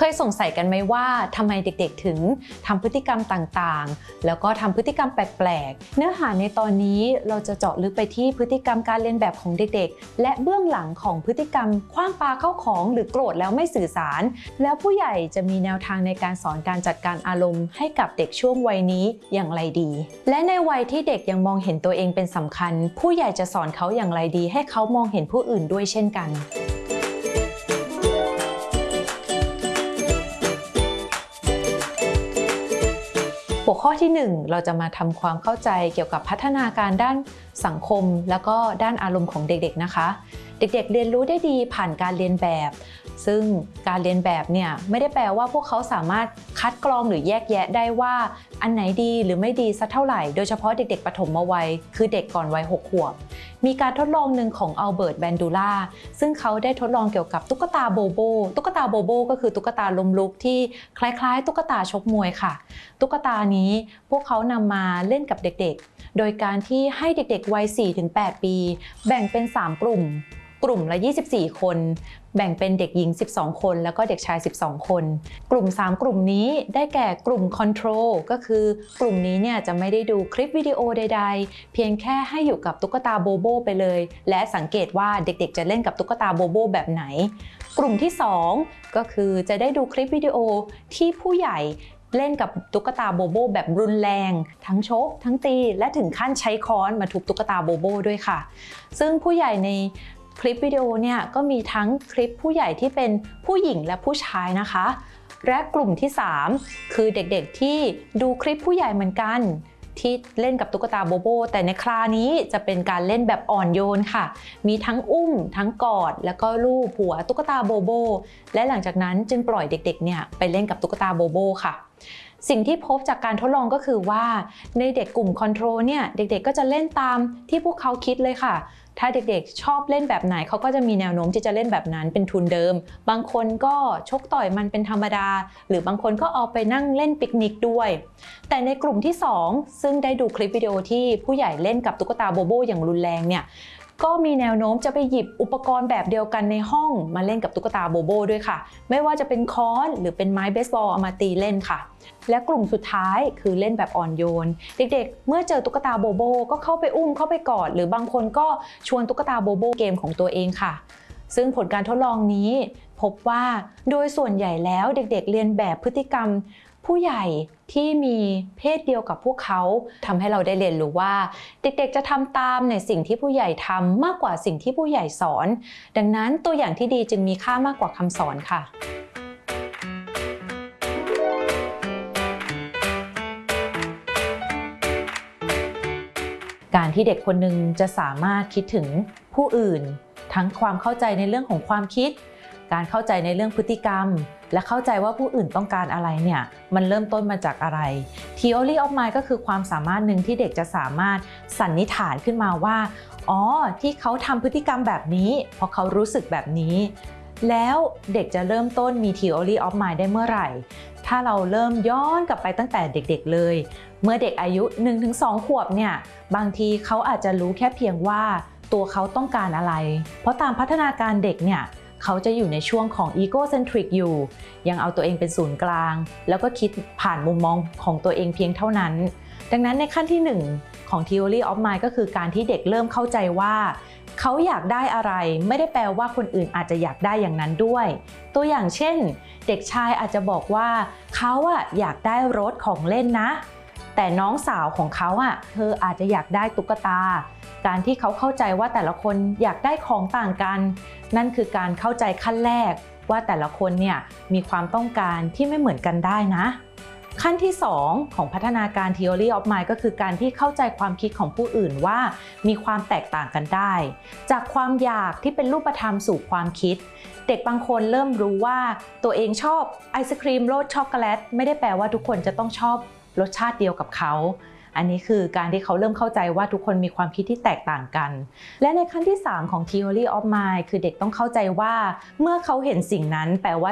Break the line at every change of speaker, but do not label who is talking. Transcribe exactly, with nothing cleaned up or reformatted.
ยสงสัยกันไหมว่าทำไมเด็กๆถึงทำพฤติกรรมต่างๆแล้วก็ทำพฤติกรรมแปลกๆเนื้อหาในตอนนี้เราจะเจาะลึกไปที่พฤติกรรมการเรียนแบบของเด็กๆและเบื้องหลังของพฤติกรรมขว้างปาเข้าของหรือโกรธแล้วไม่สื่อสารแล้วผู้ใหญ่จะมีแนวทางในการสอนการจัดการอารมณ์ให้กับเด็กช่วงวัยนี้อย่างไรดีและในวัยที่เด็กยังมองเห็นตัวเองเป็นสำคัญผู้ใหญ่จะสอนเขาอย่างไรดีให้เขามองเห็นผู้อื่นด้วยเช่นกันหัวข้อที่หนึ่งเราจะมาทำความเข้าใจเกี่ยวกับพัฒนาการด้านสังคมแล้วก็ด้านอารมณ์ของเด็กๆนะคะเด็กๆเรียนรู้ได้ดีผ่านการเรียนแบบซึ่งการเรียนแบบเนี่ยไม่ได้แปลว่าพวกเขาสามารถคัดกรองหรือแยกแยะได้ว่าอันไหนดีหรือไม่ดีสักเท่าไหร่โดยเฉพาะเด็กๆปฐมวัยคือเด็กก่อนวัยหกขวบมีการทดลองหนึ่งของอัลเบิร์ตแบนดูล่าซึ่งเขาได้ทดลองเกี่ยวกับตุ๊กตาโบโบตุ๊กตาโบโบก็คือตุ๊กตาล้มลุกที่คล้ายๆตุ๊กตาชกมวยค่ะตุ๊กตานี้พวกเขานำมาเล่นกับเด็กๆโดยการที่ให้เด็กๆวัย สี่ถึงแปด ปีแบ่งเป็นสามกลุ่มกลุ่มละยี่สิบสี่คนแบ่งเป็นเด็กหญิงสิบสองคนแล้วก็เด็กชายสิบสองคนกลุ่มสามกลุ่มนี้ได้แก่กลุ่มคอนโทรลก็คือกลุ่มนี้เนี่ยจะไม่ได้ดูคลิปวิดีโอใดๆเพียงแค่ให้อยู่กับตุ๊กตาโบโบไปเลยและสังเกตว่าเด็กๆจะเล่นกับตุ๊กตาโบโบแบบไหนกลุ่มที่สองก็คือจะได้ดูคลิปวิดีโอที่ผู้ใหญ่เล่นกับตุ๊กตาโบโบแบบรุนแรงทั้งชกทั้งตีและถึงขั้นใช้ค้อนมาทุบตุ๊กตาโบโบด้วยค่ะซึ่งผู้ใหญ่ในคลิปวิดีโอเนี่ยก็มีทั้งคลิปผู้ใหญ่ที่เป็นผู้หญิงและผู้ชายนะคะและกลุ่มที่สามคือเด็กๆที่ดูคลิปผู้ใหญ่เหมือนกันที่เล่นกับตุ๊กตาโบโบแต่ในคราวนี้จะเป็นการเล่นแบบอ่อนโยนค่ะมีทั้งอุ้มทั้งกอดแล้วก็ลูบหัวตุ๊กตาโบโบและหลังจากนั้นจึงปล่อยเด็กๆเนี่ยไปเล่นกับตุ๊กตาโบโบค่ะสิ่งที่พบจากการทดลองก็คือว่าในเด็กกลุ่มคอนโทรลเนี่ยเด็กๆก็จะเล่นตามที่พวกเขาคิดเลยค่ะถ้าเด็กๆชอบเล่นแบบไหนเขาก็จะมีแนวโน้มที่จะเล่นแบบนั้นเป็นทุนเดิมบางคนก็ชกต่อยมันเป็นธรรมดาหรือบางคนก็เอาไปนั่งเล่นปิกนิกด้วยแต่ในกลุ่มที่สองซึ่งได้ดูคลิปวิดีโอที่ผู้ใหญ่เล่นกับตุ๊กตาโบโบอย่างรุนแรงเนี่ยก็มีแนวโน้มจะไปหยิบอุปกรณ์แบบเดียวกันในห้องมาเล่นกับตุ๊กตาโบโบด้วยค่ะไม่ว่าจะเป็นค้อนหรือเป็นไม้เบสบอลเอามาตีเล่นค่ะและกลุ่มสุดท้ายคือเล่นแบบอ่อนโยนเด็กๆเมื่อเจอตุ๊กตาโบโบก็เข้าไปอุ้มเข้าไปกอดหรือบางคนก็ชวนตุ๊กตาโบโบเกมของตัวเองค่ะซึ่งผลการทดลองนี้พบว่าโดยส่วนใหญ่แล้วเด็กๆเรียนแบบพฤติกรรมผู้ใหญ่ที่มีเพศเดียวกับพวกเขาทำให้เราได้เรียนรู้ว่าเด็กๆจะทำตามในสิ่งที่ผู้ใหญ่ทำมากกว่าสิ่งที่ผู้ใหญ่สอนดังนั้นตัวอย่างที่ดีจึงมีค่ามากกว่าคำสอนค่ะการที่เด็กคนหนึ่งจะสามารถคิดถึงผู้อื่นทั้งความเข้าใจในเรื่องของความคิดการเข้าใจในเรื่องพฤติกรรมและเข้าใจว่าผู้อื่นต้องการอะไรเนี่ยมันเริ่มต้นมาจากอะไร Theory of Mind ก็คือความสามารถหนึ่งที่เด็กจะสามารถสันนิษฐานขึ้นมาว่าอ๋อที่เขาทำพฤติกรรมแบบนี้เพราะเขารู้สึกแบบนี้แล้วเด็กจะเริ่มต้นมี Theory of Mind ได้เมื่อไหร่ถ้าเราเริ่มย้อนกลับไปตั้งแต่เด็กๆเลยเมื่อเด็กอายุ หนึ่งถึงสอง ขวบเนี่ยบางทีเขาอาจจะรู้แค่เพียงว่าตัวเขาต้องการอะไรเพราะตามพัฒนาการเด็กเนี่ยเขาจะอยู่ในช่วงของ egocentric อยู่ยังเอาตัวเองเป็นศูนย์กลางแล้วก็คิดผ่านมุมมองของตัวเองเพียงเท่านั้นดังนั้นในขั้นที่หนึ่งของ Theory of Mind ก็คือการที่เด็กเริ่มเข้าใจว่าเขาอยากได้อะไรไม่ได้แปลว่าคนอื่นอาจจะอยากได้อย่างนั้นด้วยตัวอย่างเช่นเด็กชายอาจจะบอกว่าเขาอะอยากได้รถของเล่นนะแต่น้องสาวของเขาอะเธออาจจะอยากได้ตุ๊กตาการที่เขาเข้าใจว่าแต่ละคนอยากได้ของต่างกันนั่นคือการเข้าใจขั้นแรกว่าแต่ละคนเนี่ยมีความต้องการที่ไม่เหมือนกันได้นะขั้นที่สองของพัฒนาการ Theory of Mind ก็คือการที่เข้าใจความคิดของผู้อื่นว่ามีความแตกต่างกันได้จากความอยากที่เป็นรูปธรรมสู่ความคิดเด็กบางคนเริ่มรู้ว่าตัวเองชอบไอศครีมรสช็อกโกแลตไม่ได้แปลว่าทุกคนจะต้องชอบรสชาติเดียวกับเขาอันนี้คือการที่เขาเริ่มเข้าใจว่าทุกคนมีความคิดที่แตกต่างกันและในขั้นที่สามของ Theory of Mind คือเด็กต้องเข้าใจว่าเมื่อเขาเห็นสิ่งนั้นแปลว่า